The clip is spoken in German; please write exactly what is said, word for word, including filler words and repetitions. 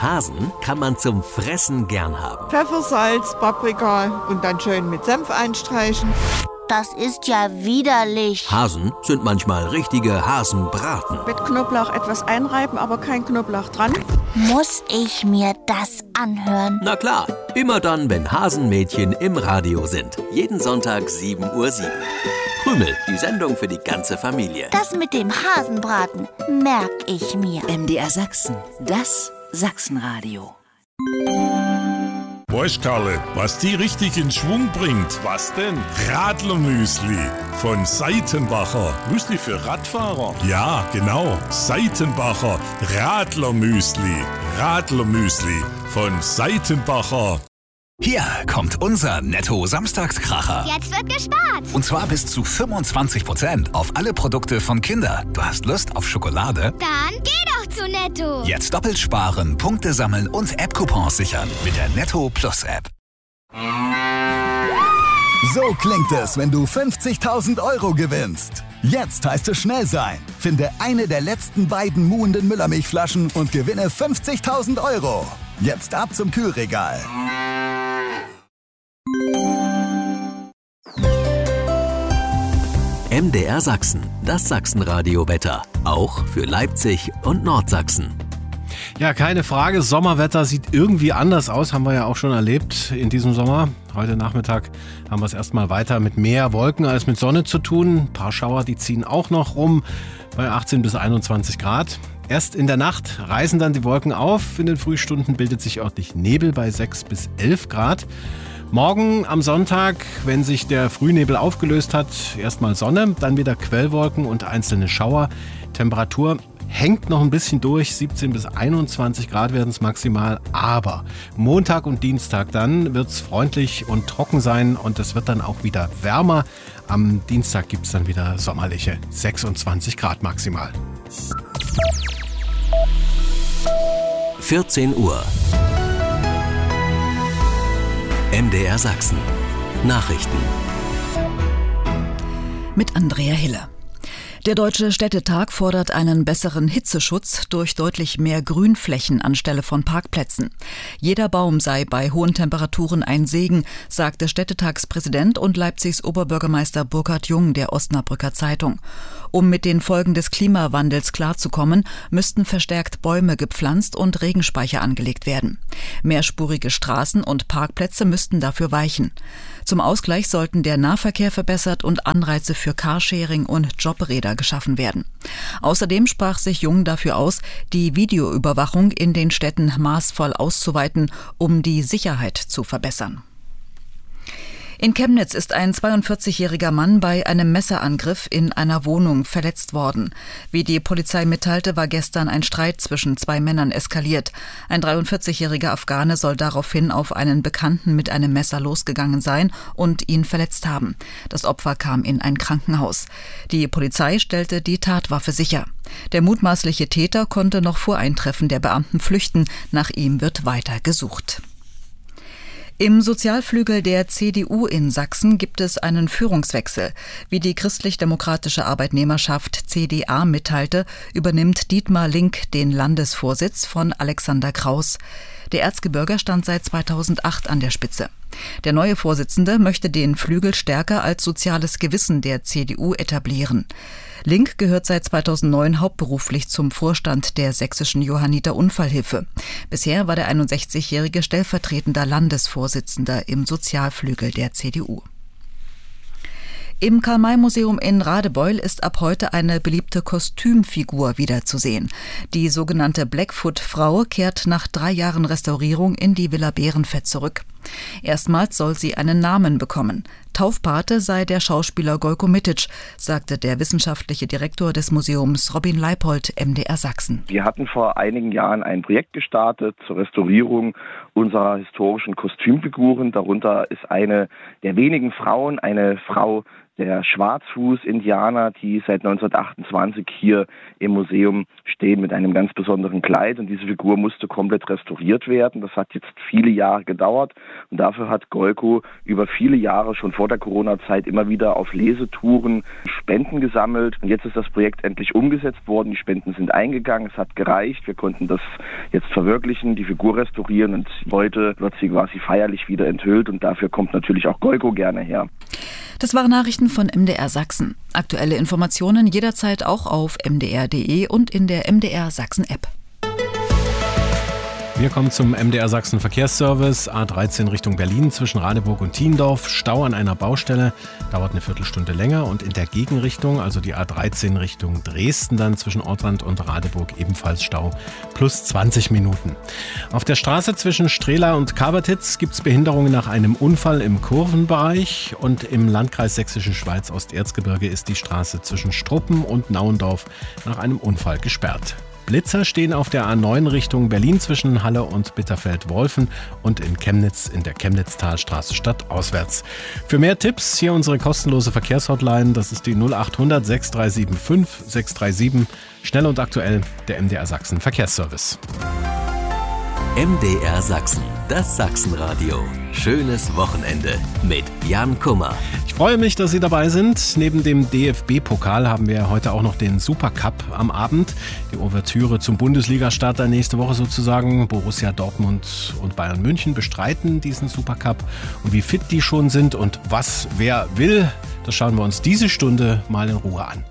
Hasen kann man zum Fressen gern haben. Pfeffer, Salz, Paprika und dann schön mit Senf einstreichen. Das ist ja widerlich. Hasen sind manchmal richtige Hasenbraten. Mit Knoblauch etwas einreiben, aber kein Knoblauch dran. Muss ich mir das anhören? Na klar, immer dann, wenn Hasenmädchen im Radio sind. Jeden Sonntag sieben Uhr sieben. Krümel, die Sendung für die ganze Familie. Das mit dem Hasenbraten merk ich mir. M D R Sachsen, das Sachsenradio. Weißt, Karle, was die richtig in Schwung bringt? Was denn? Radlermüsli von Seitenbacher. Müsli für Radfahrer? Ja, genau. Seitenbacher Radlermüsli. Radlermüsli von Seitenbacher. Hier kommt unser Netto-Samstagskracher. Jetzt wird gespart. Und zwar bis zu fünfundzwanzig Prozent auf alle Produkte von Kinder. Du hast Lust auf Schokolade? Dann geh doch zu Netto. Jetzt doppelt sparen, Punkte sammeln und App-Coupons sichern mit der Netto Plus App. So klingt es, wenn du fünfzigtausend Euro gewinnst. Jetzt heißt es schnell sein. Finde eine der letzten beiden muhenden Müllermilchflaschen und gewinne fünfzigtausend Euro. Jetzt ab zum Kühlregal. M D R Sachsen, das Sachsenradio-Wetter. Auch für Leipzig und Nordsachsen. Ja, keine Frage. Sommerwetter sieht irgendwie anders aus, haben wir ja auch schon erlebt in diesem Sommer. Heute Nachmittag haben wir es erstmal weiter mit mehr Wolken als mit Sonne zu tun. Ein paar Schauer, die ziehen auch noch rum bei achtzehn bis einundzwanzig Grad. Erst in der Nacht reißen dann die Wolken auf. In den Frühstunden bildet sich örtlich Nebel bei sechs bis elf Grad. Morgen am Sonntag, wenn sich der Frühnebel aufgelöst hat, erstmal Sonne, dann wieder Quellwolken und einzelne Schauer. Temperatur hängt noch ein bisschen durch, siebzehn bis einundzwanzig Grad werden es maximal. Aber Montag und Dienstag dann wird es freundlich und trocken sein und es wird dann auch wieder wärmer. Am Dienstag gibt es dann wieder sommerliche sechsundzwanzig Grad maximal. vierzehn Uhr. M D R Sachsen. Nachrichten. Mit Andrea Hille. Der Deutsche Städtetag fordert einen besseren Hitzeschutz durch deutlich mehr Grünflächen anstelle von Parkplätzen. Jeder Baum sei bei hohen Temperaturen ein Segen, sagte Städtetagspräsident und Leipzigs Oberbürgermeister Burkhard Jung der Osnabrücker Zeitung. Um mit den Folgen des Klimawandels klarzukommen, müssten verstärkt Bäume gepflanzt und Regenspeicher angelegt werden. Mehrspurige Straßen und Parkplätze müssten dafür weichen. Zum Ausgleich sollten der Nahverkehr verbessert und Anreize für Carsharing und Jobräder geschaffen werden. Außerdem sprach sich Jung dafür aus, die Videoüberwachung in den Städten maßvoll auszuweiten, um die Sicherheit zu verbessern. In Chemnitz ist ein zweiundvierzigjähriger Mann bei einem Messerangriff in einer Wohnung verletzt worden. Wie die Polizei mitteilte, war gestern ein Streit zwischen zwei Männern eskaliert. Ein dreiundvierzigjähriger Afghane soll daraufhin auf einen Bekannten mit einem Messer losgegangen sein und ihn verletzt haben. Das Opfer kam in ein Krankenhaus. Die Polizei stellte die Tatwaffe sicher. Der mutmaßliche Täter konnte noch vor Eintreffen der Beamten flüchten. Nach ihm wird weiter gesucht. Im Sozialflügel der C D U in Sachsen gibt es einen Führungswechsel. Wie die christlich-demokratische Arbeitnehmerschaft C D A mitteilte, übernimmt Dietmar Link den Landesvorsitz von Alexander Kraus. Der Erzgebirger stand seit zweitausendacht an der Spitze. Der neue Vorsitzende möchte den Flügel stärker als soziales Gewissen der C D U etablieren. Link gehört seit zweitausendneun hauptberuflich zum Vorstand der sächsischen Johanniter Unfallhilfe. Bisher war der einundsechzigjährige stellvertretender Landesvorsitzender im Sozialflügel der C D U. Im Karl-May-Museum in Radebeul ist ab heute eine beliebte Kostümfigur wiederzusehen. Die sogenannte Blackfoot-Frau kehrt nach drei Jahren Restaurierung in die Villa Bärenfeld zurück. Erstmals soll sie einen Namen bekommen. Taufpate sei der Schauspieler Gojko Mitic, sagte der wissenschaftliche Direktor des Museums Robin Leipold M D R Sachsen. Wir hatten vor einigen Jahren ein Projekt gestartet zur Restaurierung unserer historischen Kostümfiguren. Darunter ist eine der wenigen Frauen, eine Frau der Schwarzfuß-Indianer, die seit neunzehnhundertachtundzwanzig hier im Museum stehen mit einem ganz besonderen Kleid. Und diese Figur musste komplett restauriert werden. Das hat jetzt viele Jahre gedauert. Und dafür hat Goiko über viele Jahre, schon vor der Corona-Zeit, immer wieder auf Lesetouren Spenden gesammelt. Und jetzt ist das Projekt endlich umgesetzt worden. Die Spenden sind eingegangen. Es hat gereicht. Wir konnten das jetzt verwirklichen, die Figur restaurieren. Und heute wird sie quasi feierlich wieder enthüllt. Und dafür kommt natürlich auch Goiko gerne her. Das waren Nachrichten von M D R Sachsen. Aktuelle Informationen jederzeit auch auf m d r punkt d e und in der M D R Sachsen App. Wir kommen zum M D R Sachsen Verkehrsservice. A dreizehn Richtung Berlin zwischen Radeburg und Thiendorf. Stau an einer Baustelle, dauert eine Viertelstunde länger. Und in der Gegenrichtung, also die A dreizehn Richtung Dresden, dann zwischen Ortrand und Radeburg ebenfalls Stau. Plus zwanzig Minuten. Auf der Straße zwischen Strehla und Kabertitz gibt es Behinderungen nach einem Unfall im Kurvenbereich. Und im Landkreis Sächsische Schweiz Osterzgebirge ist die Straße zwischen Struppen und Nauendorf nach einem Unfall gesperrt. Blitzer stehen auf der A neun Richtung Berlin zwischen Halle und Bitterfeld-Wolfen und in Chemnitz in der Chemnitztalstraße stadtauswärts. Für mehr Tipps hier unsere kostenlose Verkehrshotline. Das ist die null achthundert sechs drei sieben fünf sechs drei sieben. Schnell und aktuell der M D R Sachsen Verkehrsservice. M D R Sachsen, das Sachsenradio. Schönes Wochenende mit Jan Kummer. Ich freue mich, dass Sie dabei sind. Neben dem D F B-Pokal haben wir heute auch noch den Supercup am Abend. Die Ouvertüre zum Bundesliga-Start der nächste Woche sozusagen. Borussia Dortmund und Bayern München bestreiten diesen Supercup. Und wie fit die schon sind und was wer will, das schauen wir uns diese Stunde mal in Ruhe an.